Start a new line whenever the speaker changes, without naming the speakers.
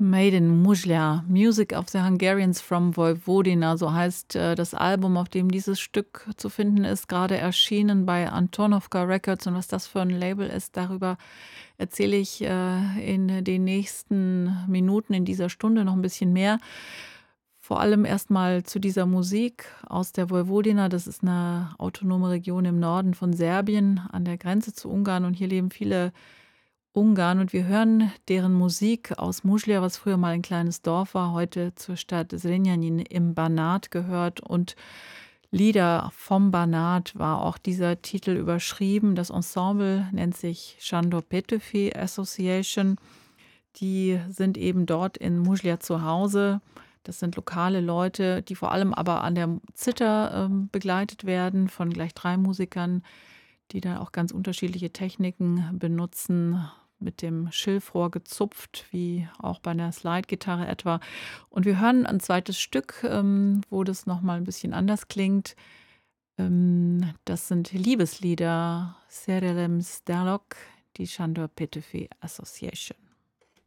Made in Muzlia, Music of the Hungarians from Vojvodina, so heißt das Album, auf dem dieses Stück zu finden ist, gerade erschienen bei Antonovka Records. Und was das für ein Label ist, darüber erzähle ich in den nächsten Minuten in dieser Stunde noch ein bisschen mehr. Vor allem erstmal zu dieser Musik aus der Vojvodina. Das ist eine autonome Region im Norden von Serbien an der Grenze zu Ungarn, und hier leben viele Ungarn, und wir hören deren Musik aus Muzlia, was früher mal ein kleines Dorf war, heute zur Stadt Zrenjanin im Banat gehört, und Lieder vom Banat war auch dieser Titel überschrieben. Das Ensemble nennt sich Sándor Petőfi Association. Die sind eben dort in Muzlia zu Hause. Das sind lokale Leute, die vor allem aber an der Zither begleitet werden von gleich 3 Musikern, die dann auch ganz unterschiedliche Techniken benutzen, mit dem Schilfrohr gezupft, wie auch bei einer Slide-Gitarre etwa. Und wir hören ein zweites Stück, wo das noch mal ein bisschen anders klingt. Das sind Liebeslieder, Szerelem Szálak, die Sándor Petőfi Association.